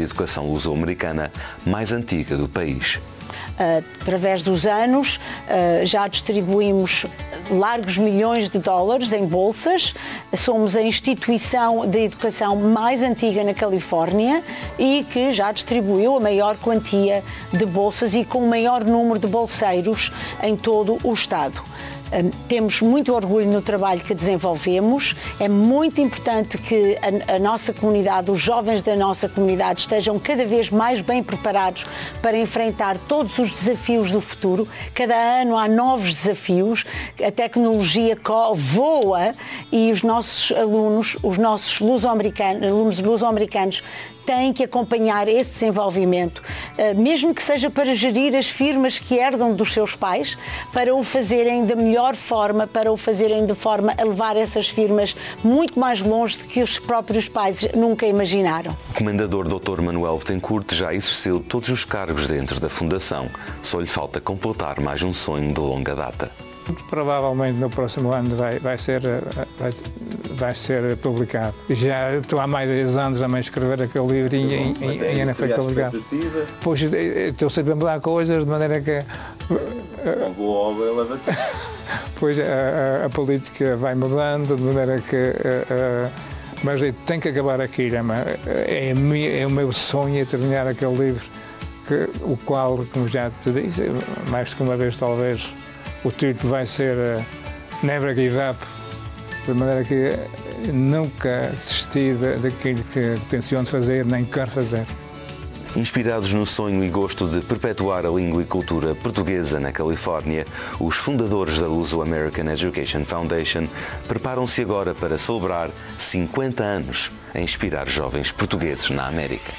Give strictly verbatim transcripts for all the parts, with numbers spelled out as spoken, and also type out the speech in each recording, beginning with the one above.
de educação luso-americana mais antiga do país. Através dos anos, já distribuímos largos milhões de dólares em bolsas. Somos a instituição de educação mais antiga na Califórnia e que já distribuiu a maior quantia de bolsas e com o maior número de bolseiros em todo o estado. Temos muito orgulho no trabalho que desenvolvemos. É muito importante que a, a nossa comunidade, os jovens da nossa comunidade, estejam cada vez mais bem preparados para enfrentar todos os desafios do futuro. Cada ano há novos desafios, a tecnologia voa e os nossos alunos, os nossos luso-americanos, alunos luso-americanos, têm que acompanhar esse desenvolvimento, mesmo que seja para gerir as firmas que herdam dos seus pais, para o fazerem da melhor forma, para o fazerem de forma a levar essas firmas muito mais longe do que os próprios pais nunca imaginaram. O comendador doutor Manuel Betancourt já exerceu todos os cargos dentro da Fundação. Só lhe falta completar mais um sonho de longa data. Provavelmente no próximo ano vai, vai, ser, vai, vai ser publicado. Já estou há mais de dez anos a escrever aquele livrinho em, em, em Ana foi publicado. Pois estou sempre a mudar coisas de maneira que. Uma boa obra leva tempo. Pois a, a, a política vai mudando de maneira que. A, a, mas tem que acabar aquilo. É, é, é o meu sonho terminar aquele livro, que, o qual, como já te disse, mais do que uma vez talvez. O título vai ser uh, Never Give Up, de maneira que nunca desisti daquilo que tenciono fazer, nem quero fazer. Inspirados no sonho e gosto de perpetuar a língua e cultura portuguesa na Califórnia, os fundadores da Luso-American Education Foundation preparam-se agora para celebrar cinquenta anos a inspirar jovens portugueses na América.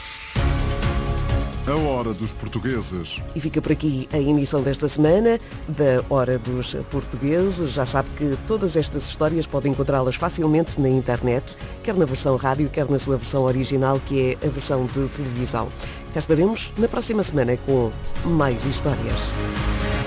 A Hora dos Portugueses. E fica por aqui a emissão desta semana da Hora dos Portugueses. Já sabe que todas estas histórias podem encontrá-las facilmente na internet, quer na versão rádio, quer na sua versão original, que é a versão de televisão. Cá estaremos na próxima semana com mais histórias.